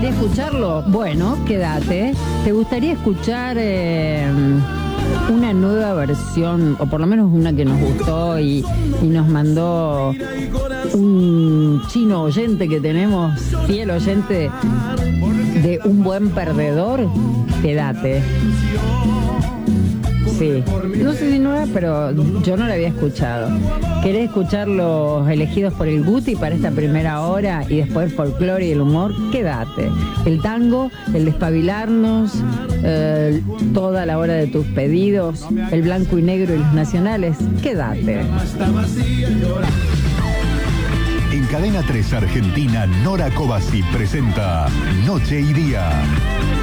gustaría escucharlo? Bueno, quédate. ¿Te gustaría escuchar una nueva versión, o por lo menos una que nos gustó y nos mandó un chino oyente que tenemos, fiel oyente de Un Buen Perdedor? Quédate. Sí, no sé si nueva, pero yo no la había escuchado. ¿Querés escuchar los elegidos por el Guti para esta primera hora y después el folclore y el humor? Quédate. El tango, el despabilarnos, toda la hora de tus pedidos, el blanco y negro y los nacionales. Quédate. En Cadena 3 Argentina, Nora Cobasi presenta Noche y Día.